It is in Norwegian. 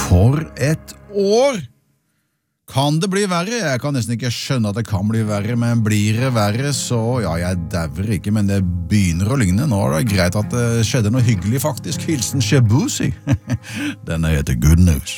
For et år! Kan det bli verre? Jeg kan nesten ikke skjønne at det kan bli verre, men blir det verre, så ja, jeg dauer ikke, men det begynner å ligne. Nå er det greit at det skjedde noe hyggelig faktisk. Hilsen Shabuzi. Den heter Good News.